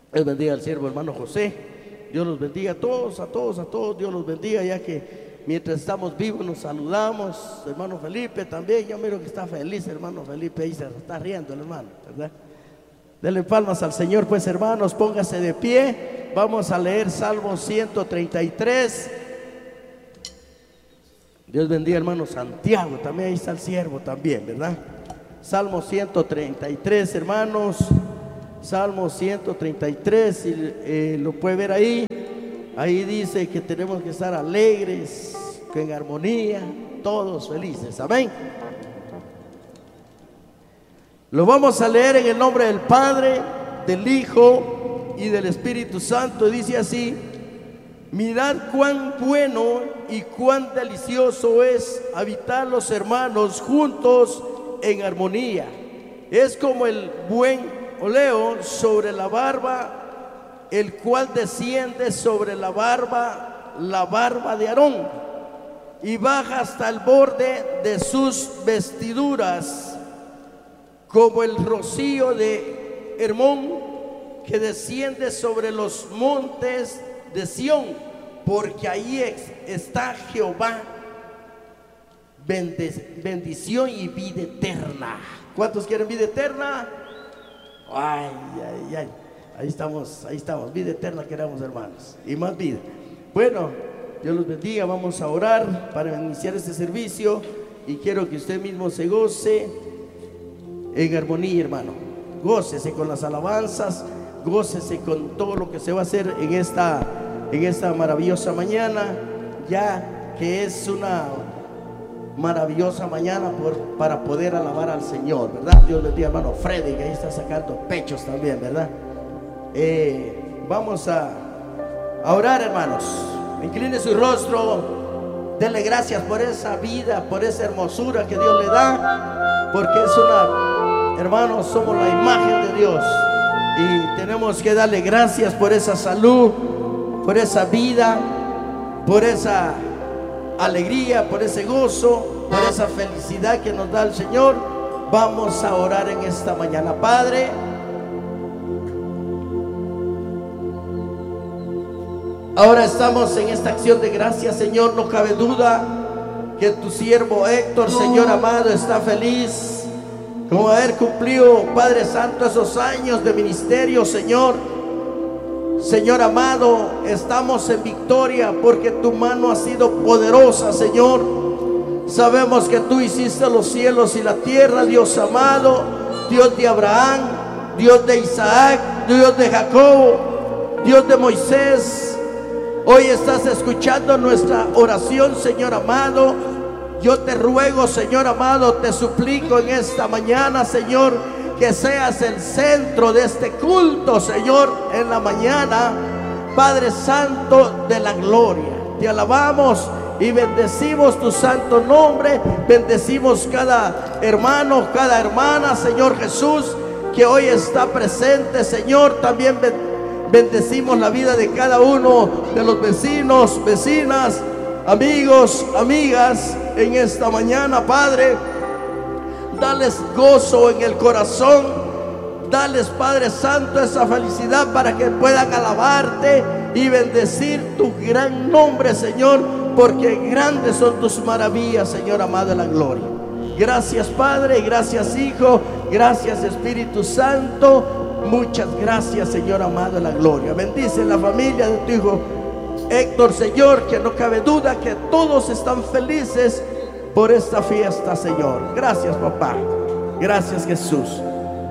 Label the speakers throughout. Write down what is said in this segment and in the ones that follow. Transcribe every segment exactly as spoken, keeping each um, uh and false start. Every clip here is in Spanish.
Speaker 1: Dios bendiga al siervo hermano José. Dios los bendiga a todos, a todos, a todos. Dios los bendiga, ya que mientras estamos vivos nos saludamos. Hermano Felipe también, yo miro que está feliz, hermano Felipe, ahí se está riendo el hermano, ¿verdad? Denle palmas al Señor, pues hermanos, póngase de pie. Vamos a leer Salmo ciento treinta y tres. Dios bendiga hermano Santiago, también ahí está el siervo también, ¿verdad? Salmo ciento treinta y tres, hermanos. Salmo ciento treinta y tres, si eh, lo puede ver ahí. Ahí dice que tenemos que estar alegres, que en armonía, todos felices, amén. Lo vamos a leer en el nombre del Padre, del Hijo y del Espíritu Santo. Dice así: mirad cuán bueno y cuán delicioso es habitar los hermanos juntos en armonía. Es como el buen oleo sobre la barba, el cual desciende sobre la barba, la barba de Aarón, y baja hasta el borde de sus vestiduras, como el rocío de Hermón, que desciende sobre los montes de Sión, porque ahí está Jehová, bendición y vida eterna. ¿Cuántos quieren vida eterna? Ay, ay, ay, ahí estamos, ahí estamos, vida eterna queremos, hermanos, y más vida. Bueno, Dios los bendiga. Vamos a orar para iniciar este servicio, y quiero que usted mismo se goce en armonía, hermano. Gócese con las alabanzas, gócese con todo lo que se va a hacer en esta, en esta maravillosa mañana, ya que es una maravillosa mañana por, para poder alabar al Señor, ¿verdad? Dios bendiga hermano Freddy, que ahí está sacando pechos también, ¿verdad? Eh, vamos a, a orar, hermanos. Incline su rostro, denle gracias por esa vida, por esa hermosura que Dios le da, porque es una, hermanos, somos la imagen de Dios y tenemos que darle gracias por esa salud, por esa vida, por esa alegría, por ese gozo, por esa felicidad que nos da el Señor. Vamos a orar en esta mañana. Padre, ahora estamos en esta acción de gracias, Señor. No cabe duda que tu siervo Héctor, Señor amado, está feliz como haber cumplido, Padre Santo, esos años de ministerio, Señor. Señor amado, estamos en victoria porque tu mano ha sido poderosa, Señor. Sabemos que tú hiciste los cielos y la tierra, Dios amado, Dios de Abraham, Dios de Isaac, Dios de Jacob, Dios de Moisés. Hoy estás escuchando nuestra oración, Señor amado. Yo te ruego, Señor amado, te suplico en esta mañana, Señor, que seas el centro de este culto, Señor, en la mañana, Padre Santo de la gloria. Te alabamos y bendecimos tu santo nombre. Bendecimos cada hermano, cada hermana, Señor Jesús, que hoy está presente, Señor. También bendecimos la vida de cada uno de los vecinos, vecinas, amigos, amigas, en esta mañana, Padre. Dales gozo en el corazón, dales, Padre Santo, esa felicidad para que puedan alabarte y bendecir tu gran nombre, Señor, porque grandes son tus maravillas, Señor amado de la gloria. Gracias, Padre, gracias, Hijo, gracias, Espíritu Santo. Muchas gracias, Señor amado de la gloria. Bendice la familia de tu Hijo Héctor, Señor, que no cabe duda que todos están felices por esta fiesta, Señor. Gracias, papá. Gracias, Jesús.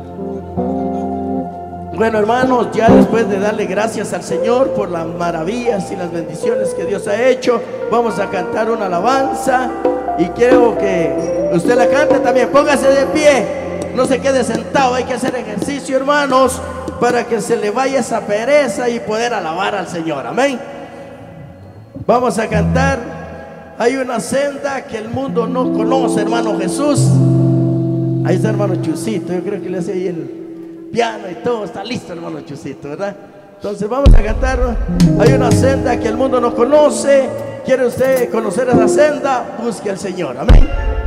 Speaker 1: Bueno, hermanos, ya después de darle gracias al Señor por las maravillas y las bendiciones que Dios ha hecho, vamos a cantar una alabanza, y quiero que usted la cante también. Póngase de pie, no se quede sentado. Hay que hacer ejercicio, hermanos, para que se le vaya esa pereza y poder alabar al Señor. Amén. Vamos a cantar. Hay una senda que el mundo no conoce, hermano Jesús. Ahí está hermano Chusito, yo creo que le hace ahí el piano y todo, está listo hermano Chusito, ¿verdad? Entonces vamos a cantar. Hay una senda que el mundo no conoce. ¿Quiere usted conocer esa senda? Busque al Señor, amén.